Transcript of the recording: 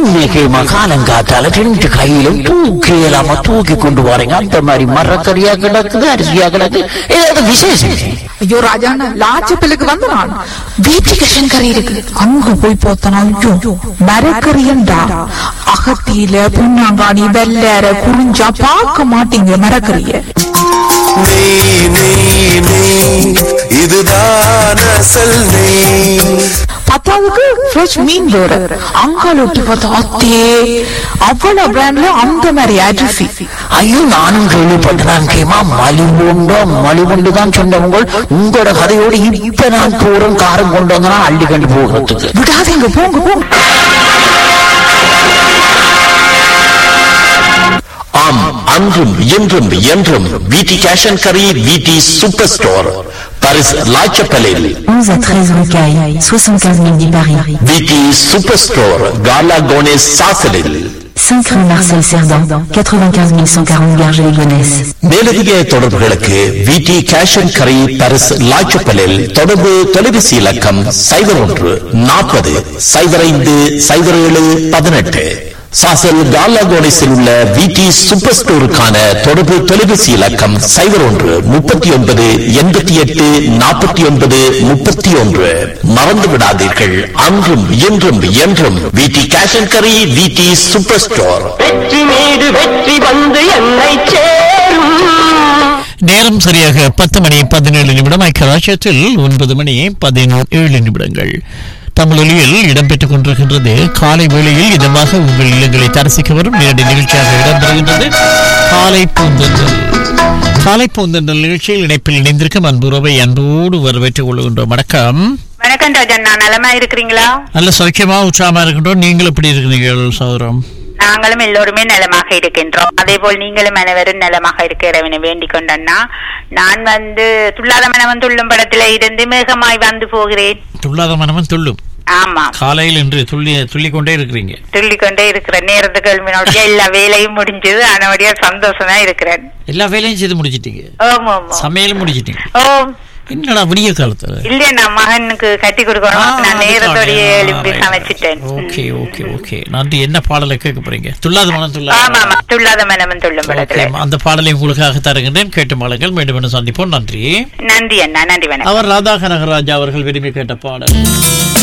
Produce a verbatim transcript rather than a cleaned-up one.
இன்னைக்கு காலங்காத்தால ரெண்டு கையிலும் தூக்கி இல்லாம தூக்கி கொண்டு போறீங்க. அந்த மாதிரி மரக்கறியா கிடக்குது, அரிசியா கிடக்கு, ஏதாவது விசேஷம்? ஐயோ ராஜாண்ணா, லாச்சப்பிலுக்கு வந்து நான் வீட்டுக்கு கறி இருக்கு, அங்க போய் பார்த்தனா ஐயோ மரக்கறியண்டா. அகத்தியில புண்ணாங்காணி வெள்ளற குறிஞ்சா பார்க்க மாட்டீங்க மரக்கறிய. நெய் நெய் நெய் இதுதான் அசல் நெய். பத்தாவதுக்கு ஃப்ரெஷ் மீன் வேற, அங்கால ஒட்டி பார்த்தா அத்தே அவ்வளவு பிராண்ட்ல அந்த மாதிரி அரிசி. ஐயோ நானும் கேள்விப்பட்டேன். கேமா மலிவுண்டோ மலிவுண்டு தான் சொன்னவங்க. உங்களோட கதையோடு இப்ப நான் போறோம் காரம் கொண்டு வந்தா அள்ளி கண்டு போகிறதுக்கு விடாதீங்க, போங்க போங்க. ஆம், அன்றும் இன்றும் என்றும் வீட்டி cash and curry, வீட்டி super store, Paris லாச்சப்பலில் onze à treize rue Caille, soixante-quinze mille dix Paris. வீட்டி super store காலா கோனேஸ் சாசலில் cinq rue Marcel Cerdan, quatre-vingt-quinze mille cent quarante Garges-les-Gonesse. மேலதிக தொடர்புகளுக்கு வீட்டி கேஷ் அண்ட் கரி, பாரிஸ் லாச்சப்பலில் தொடர்பு தொலைபேசி இலக்கம் சைபர் ஒன்று நாற்பது சைபர் ஐந்து சைபர் ஏழு பதினெட்டு. சாசல் காலாகோனிஸில் உள்ள வீட்டி சூப்பர் ஸ்டோருக்கான தொடர்பு தொலைபேசி இலக்கம் சைபர் ஒன்று முப்பத்தி ஒன்பது எண்பத்தி எட்டு நாற்பத்தி ஒன்பது முப்பத்தி ஒன்று. மறந்து விடாதீர்கள், அன்றும் இன்றும் என்றும் வீட்டி cash and curry, வீட்டி super store. வெற்றி மீது வெற்றி வந்து என்னை சேரும். நேரம் சரியாக பத்து மணி பதினேழு நிமிடம். ஐக்கியராஜ்யத்தில் ஒன்பது மணி பதினேழு நிமிடங்கள். தமிழொலியில் இடம்பெற்றுக் கொண்டிருக்கின்றது காலை வேளையில் இதமாக உங்கள் இல்லங்களை தரிசிக்க வரும் நேரடி நிகழ்ச்சியாக இடம்பெறுகின்றது காலை பூந்தென்றல். காலை பூந்தென்றல் நிகழ்ச்சியில் இணைப்பில் இணைந்திருக்கும் அன்புறவை அன்போடு வரவேற்றுக் கொள்கின்றோம். வணக்கம். வணக்கம் ராஜன், நான் நலமா இருக்கிறீங்களா? நல்ல சௌக்கியமா உற்சாகமா இருக்கின்றோம். நீங்கள் எப்படி இருக்கிறீர்கள் சகோதரம்? நாங்களும் எல்லோருமே நலமாக இருக்கின்றோம். அதே போல் நீங்களும் அனைவரும் நலமாக இருக்கிறவனை வேண்டிக் கொண்டா. நான் வந்து துள்ளாத மனவன் துள்ளும் படத்துல இருந்து மேகமாய் வந்து போகிறேன். துள்ளாத மனவன் துள்ளும். ஆமா, காலையில் என்று துள்ளி துள்ளிக்கொண்டே இருக்கிறீங்க. துள்ளிக்கொண்டே இருக்கிற நேரத்துக்கு எல்லா வேலையும் முடிஞ்சது. அதனுடைய சந்தோஷமா இருக்கிறேன். எல்லா வேலையும் செய்து முடிச்சிட்டீங்க? ஆமா, சமையலும் முடிச்சிட்டீங்க? ஓ, என்னடா விடிய காலத்துல? இல்ல, நான் மகனுக்கு கட்டி கொடுக்கணும். நான் நேரத்தோடைய எழுப்பி சமைச்சிட்டேன். Okay okay okay. நன்றி. என்ன பாடலை கேட்க போறீங்க? துள்ளாத மனம் துள்ளா. ஆமா ஆமா, துள்ளாத மனமும் துள்ளும் படத்துல அந்த பாடலை உங்களுக்காக தருகின்றேன். கேட்டு மாளுங்கள். மீண்டும் சந்திப்போம். நன்றி. நன்றி அண்ணா, நன்றி. வணக்கம். அவர் ராதா கனகராஜா அவர்கள் விரும்பி கேட்ட பாடல்.